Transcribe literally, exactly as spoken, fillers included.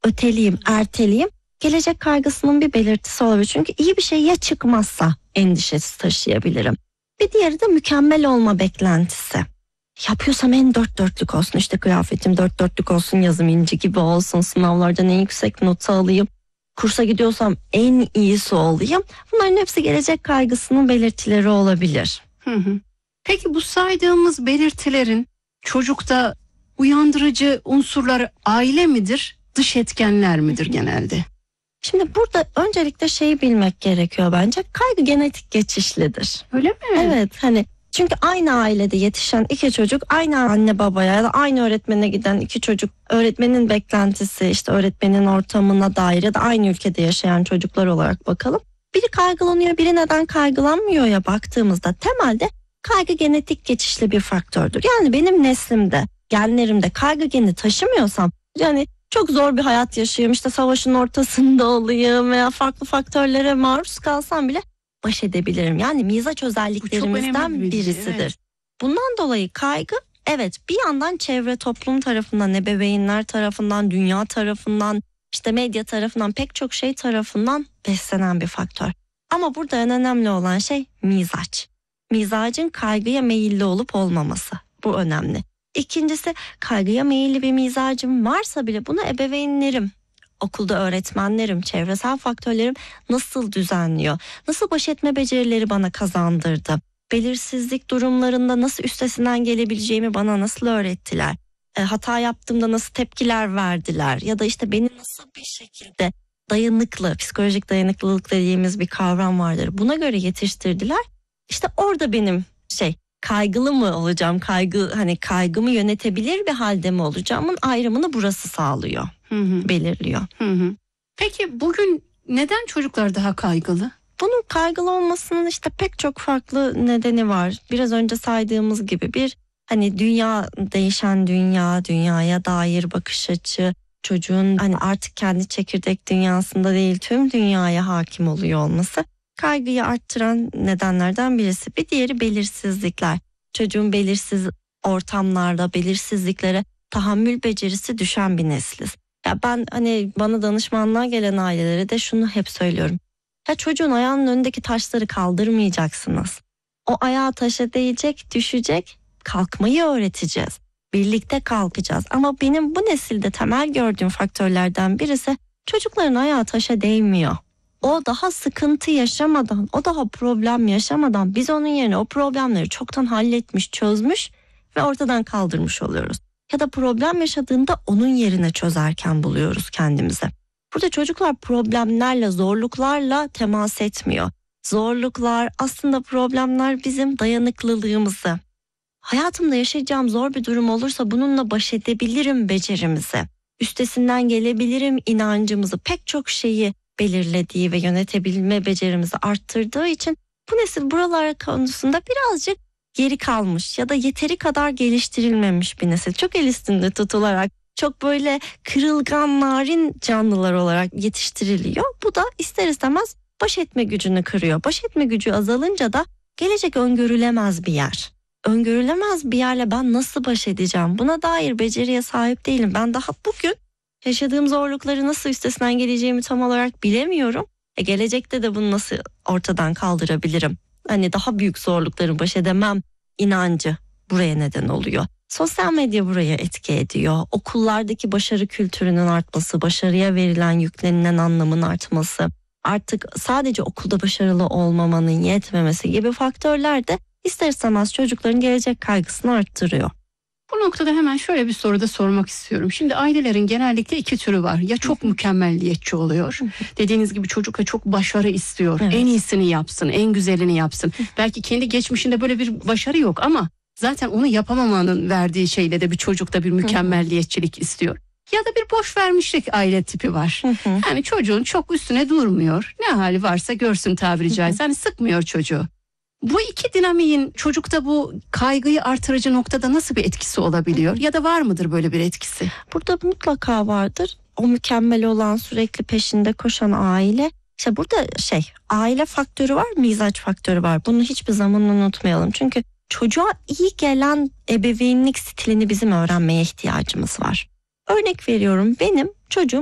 öteleyeyim, erteleyeyim. Gelecek kaygısının bir belirtisi olabilir. Çünkü iyi bir şey ya çıkmazsa endişesi taşıyabilirim. Bir diğeri de mükemmel olma beklentisi. Yapıyorsam en dört dörtlük olsun, işte kıyafetim dört dörtlük olsun, yazım inci gibi olsun, sınavlardan en yüksek notu alayım. Kursa gidiyorsam en iyisi olayım. Bunların hepsi gelecek kaygısının belirtileri olabilir. Hı hı. Peki bu saydığımız belirtilerin çocukta uyandırıcı unsurlar aile midir, dış etkenler midir genelde? Şimdi burada öncelikle şeyi bilmek gerekiyor bence. Kaygı genetik geçişlidir. Öyle mi? Evet, hani çünkü aynı ailede yetişen iki çocuk, aynı anne babaya ya da aynı öğretmene giden iki çocuk, öğretmenin beklentisi, işte öğretmenin ortamına dair ya da aynı ülkede yaşayan çocuklar olarak bakalım. Biri kaygılanıyor, biri neden kaygılanmıyor ya baktığımızda temelde kaygı genetik geçişli bir faktördür. Yani benim neslimde, genlerimde kaygı geni taşımıyorsam, yani çok zor bir hayat yaşayayım, işte savaşın ortasında olayım veya farklı faktörlere maruz kalsam bile baş edebilirim. Yani mizaç özelliklerimizden bir birisidir. Evet. Bundan dolayı kaygı, evet, bir yandan çevre, toplum tarafından, ebeveynler tarafından, dünya tarafından, işte medya tarafından, pek çok şey tarafından beslenen bir faktör. Ama burada en önemli olan şey mizaç. Mizacın kaygıya meyilli olup olmaması. Bu önemli. İkincisi, kaygıya meyilli bir mizacım varsa bile bunu ebeveynlerim, okulda öğretmenlerim, çevresel faktörlerim nasıl düzenliyor? Nasıl baş etme becerileri bana kazandırdı? Belirsizlik durumlarında nasıl üstesinden gelebileceğimi bana nasıl öğrettiler? E, hata yaptığımda nasıl tepkiler verdiler? Ya da işte beni nasıl bir şekilde dayanıklı, psikolojik dayanıklılık dediğimiz bir kavram vardır. Buna göre yetiştirdiler. İşte orada benim şey, kaygılı mı olacağım, kaygı hani kaygımı yönetebilir bir halde mi olacağımın ayrımını burası sağlıyor, hı hı. belirliyor. Hı hı. Peki bugün neden çocuklar daha kaygılı? Bunun kaygılı olmasının işte pek çok farklı nedeni var. Biraz önce saydığımız gibi bir hani dünya, değişen dünya, dünyaya dair bakış açı, çocuğun hani artık kendi çekirdek dünyasında değil tüm dünyaya hakim oluyor olması kaygıyı arttıran nedenlerden birisi. Bir diğeri belirsizlikler. Çocuğun belirsiz ortamlarda, belirsizliklere tahammül becerisi düşen bir nesliz. Ya ben hani bana danışmanlığa gelen ailelere de şunu hep söylüyorum. Ya çocuğun ayağının önündeki taşları kaldırmayacaksınız. O ayağı taşa değecek, düşecek, kalkmayı öğreteceğiz. Birlikte kalkacağız. Ama benim bu nesilde temel gördüğüm faktörlerden birisi çocukların ayağı taşa değmiyor. O daha sıkıntı yaşamadan, o daha problem yaşamadan biz onun yerine o problemleri çoktan halletmiş, çözmüş ve ortadan kaldırmış oluyoruz. Ya da problem yaşadığında onun yerine çözerken buluyoruz kendimizi. Burada çocuklar problemlerle, zorluklarla temas etmiyor. Zorluklar, aslında problemler bizim dayanıklılığımızı, hayatımda yaşayacağım zor bir durum olursa bununla baş edebilirim becerimizi, üstesinden gelebilirim inancımızı, pek çok şeyi belirlediği ve yönetebilme becerimizi arttırdığı için bu nesil buralar konusunda birazcık geri kalmış ya da yeteri kadar geliştirilmemiş bir nesil. Çok el üstünde tutularak, çok böyle kırılgan, narin canlılar olarak yetiştiriliyor. Bu da ister istemez baş etme gücünü kırıyor. Baş etme gücü azalınca da gelecek öngörülemez bir yer. Öngörülemez bir yerle ben nasıl baş edeceğim? Buna dair beceriye sahip değilim. Ben daha bugün yaşadığım zorlukları nasıl üstesinden geleceğimi tam olarak bilemiyorum. E gelecekte de bunu nasıl ortadan kaldırabilirim? Hani daha büyük zorlukları baş edemem inancı buraya neden oluyor. Sosyal medya buraya etki ediyor. Okullardaki başarı kültürünün artması, başarıya verilen yüklenilen anlamın artması, artık sadece okulda başarılı olmamanın yetmemesi gibi faktörler de ister istemez çocukların gelecek kaygısını arttırıyor. Bu noktada hemen şöyle bir soru da sormak istiyorum. Şimdi ailelerin genellikle iki türü var. Ya çok mükemmelliyetçi oluyor. Dediğiniz gibi çocuk da çok başarı istiyor. Evet. En iyisini yapsın, en güzelini yapsın. Belki kendi geçmişinde böyle bir başarı yok ama zaten onu yapamamanın verdiği şeyle de bir çocukta bir mükemmelliyetçilik istiyor. Ya da bir boş vermişlik aile tipi var. Yani çocuğun çok üstüne durmuyor. Ne hali varsa görsün tabiri caizse. Hani sıkmıyor çocuğu. Bu iki dinamiğin çocukta bu kaygıyı artırıcı noktada nasıl bir etkisi olabiliyor? Ya da var mıdır böyle bir etkisi? Burada mutlaka vardır. O mükemmel olan, sürekli peşinde koşan aile. İşte burada şey, aile faktörü var, mizaç faktörü var. Bunu hiçbir zaman unutmayalım. Çünkü çocuğa iyi gelen ebeveynlik stilini bizim öğrenmeye ihtiyacımız var. Örnek veriyorum, benim çocuğum